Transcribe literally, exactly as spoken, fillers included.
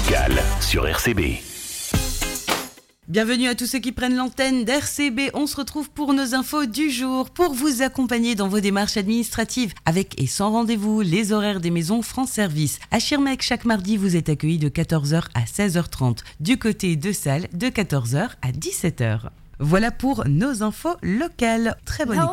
locales sur R C B. Bienvenue à tous ceux qui prennent l'antenne d'R C B. On se retrouve pour nos infos du jour, pour vous accompagner dans vos démarches administratives, avec et sans rendez-vous, les horaires des maisons France Service. À Schirmeck, chaque mardi, vous êtes accueillis de quatorze heures à seize heures trente. Du côté de Salles, de quatorze heures à dix-sept heures. Voilà pour nos infos locales. Très bonne écoute.